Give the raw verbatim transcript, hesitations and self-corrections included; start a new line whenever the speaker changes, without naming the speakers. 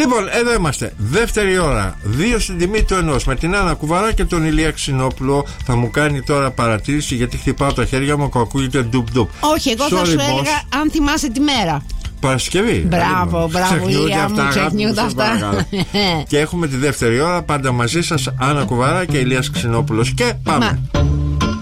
Λοιπόν, εδώ είμαστε. Δεύτερη ώρα. Δύο στην τιμή του ενός. Με την Άννα Κουβαρά και τον Ηλία Ξινόπουλο. Θα μου κάνει τώρα παρατήρηση γιατί χτυπάω τα χέρια μου και ακούγεται ντουπ ντουπ.
Όχι, εγώ Sorry, θα σου έλεγα αν θυμάσαι τη μέρα.
Παρασκευή.
Μπράβο, μπράβο, Ηλία μου, ξεχνιούνται αυτά.
Και έχουμε τη δεύτερη ώρα πάντα μαζί σας, Άννα Κουβαρά και Ηλίας Ξινόπουλος. Και πάμε. Μα...